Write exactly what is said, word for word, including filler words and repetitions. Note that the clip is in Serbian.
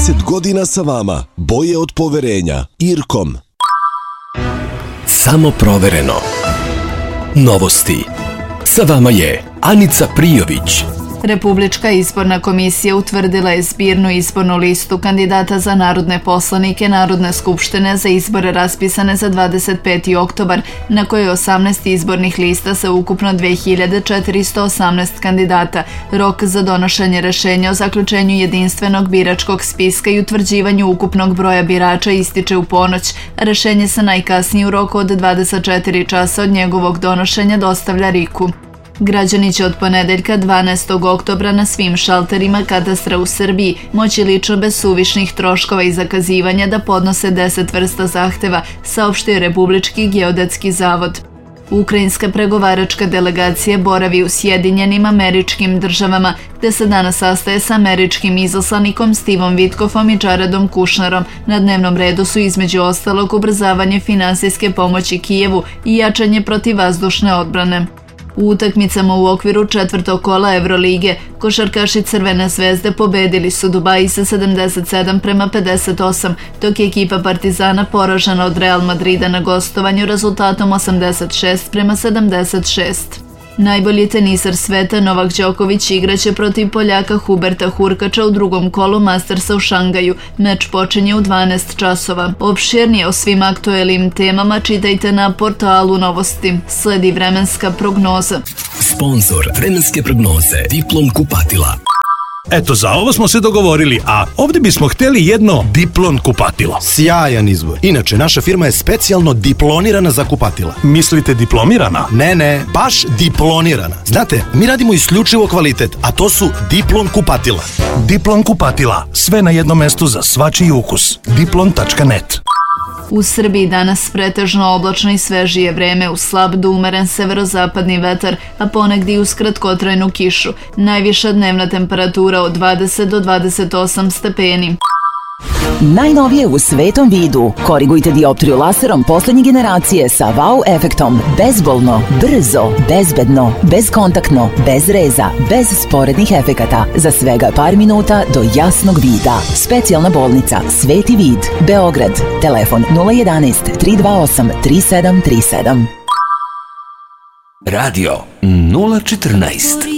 trideset godina sa vama. Boje od poverenja. Irkom. Samo provereno. Novosti. Sa vama je Anica Prijović. Republička izborna komisija utvrdila je zbirnu izbornu listu kandidata za narodne poslanike Narodne skupštine za izbore raspisane za dvadeset peti oktobar, na kojoj je osamnaest izbornih lista sa ukupno dve hiljade četiristo osamnaest kandidata. Rok za donošenje rešenja o zaključenju jedinstvenog biračkog spiska i utvrđivanju ukupnog broja birača ističe u ponoć, a rešenje se najkasnije u roku od dvadeset četiri časa od njegovog donošenja dostavlja RIK-u. Građani će od ponedeljka dvanaestog oktobra na svim šalterima katastra u Srbiji moći lično bez suvišnih troškova i zakazivanja da podnose deset vrsta zahteva, saopštio Republički geodetski zavod. Ukrajinska pregovaračka delegacija boravi u Sjedinjenim Američkim Državama, gde se danas sastaje sa američkim izaslanikom Stevom Witkofom i Jaredom Kushnerom. Na dnevnom redu su između ostalog ubrzavanje finansijske pomoći Kijevu i jačanje protivvazdušne odbrane. U utakmicama u okviru četvrtog kola Evrolige, košarkaši Crvene zvezde pobedili su Dubaji sa sedamdeset sedam prema pedeset osam, dok je ekipa Partizana poražena od Real Madrida na gostovanju rezultatom osamdeset šest prema sedamdeset šest. Najbolji tenisar sveta Novak Đoković igraće protiv Poljaka Huberta Hurkača u drugom kolu Mastersa u Šangaju. Meč počinje u dvanaest časova. Opširnije o svim aktuelnim temama čitajte na portalu Novosti. Sledi vremenska prognoza. Sponzor vremenske prognoze Diplom kupatila. Eto, za ovo smo se dogovorili, a ovdje bismo htjeli jedno Diplon kupatilo. Sjajan izbor. Inače, naša firma je specijalno diplonirana za kupatila. Mislite diplomirana? Ne, ne, baš diplonirana. Znate, mi radimo isključivo kvalitet, a to su Diplon kupatila. Diplon kupatila. Sve na jednom mestu za svačiji ukus. diplon tačka net. U Srbiji danas pretežno oblačno i svežije vreme, uz slab do umeren severozapadni vetar, a ponegdje i uz kratkotrajnu kišu. Najviša dnevna temperatura od dvadeset do dvadeset osam stepeni. Najnovije u svetom vidu. Korigujte dioptriju laserom poslednje generacije sa wow efektom. Bezbolno, brzo, bezbedno, bezkontaktno, bez reza, bez sporednih efekata. Za svega par minuta do jasnog vida. Specijalna bolnica Sveti vid, Beograd. Telefon nula jedanaest tri dva osam tri sedam tri sedam. Radio nula četrnaest.